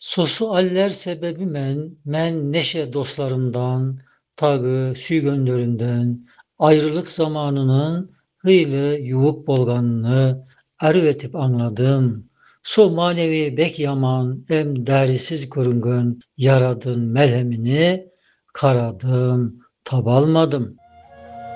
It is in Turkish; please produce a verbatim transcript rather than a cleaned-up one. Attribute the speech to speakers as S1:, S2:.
S1: Sosualler sebebi men, men neşe dostlarımdan, tağı süygönlerinden, ayrılık zamanının hıylı yuvuk bolganını ervetip anladım. So manevi bek yaman, em derisiz görüngön yaradın melhemini karadım, tabalmadım.